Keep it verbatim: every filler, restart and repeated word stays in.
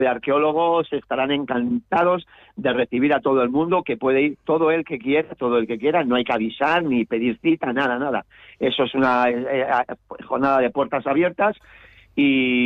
de arqueólogos estarán encantados de recibir a todo el mundo, que puede ir todo el que quiera, todo el que quiera, no hay que avisar ni pedir cita, nada, nada. Eso es una eh, jornada de puertas abiertas y